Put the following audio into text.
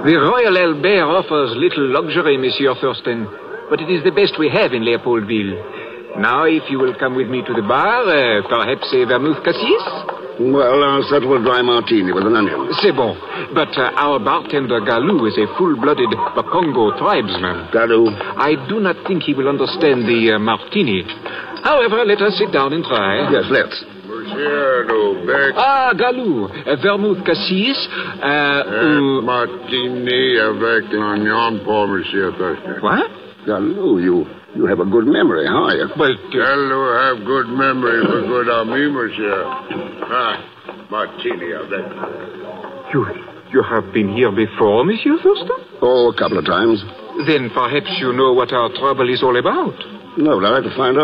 The Royal Albert offers little luxury, Monsieur Thurston, but it is the best we have in Leopoldville. Now, if you will come with me to the bar, perhaps a vermouth cassis? Well, I'll settle a dry martini with an onion. C'est bon. But our bartender Galou is a full-blooded Bakongo tribesman. Galou? I do not think he will understand the martini. However, let us sit down and try. Yes, let's. Monsieur Loubec. Ah, Galou. Vermouth cassis. Martini avec l'oignon pour Monsieur Thurston. What? Galou, you have a good memory, how are you? Well, Galou have good memory for good ami, Monsieur. Martini avec. You have been here before, Monsieur Thurston? Oh, a couple of times. Then perhaps you know what our trouble is all about. No, but I'd like to find out.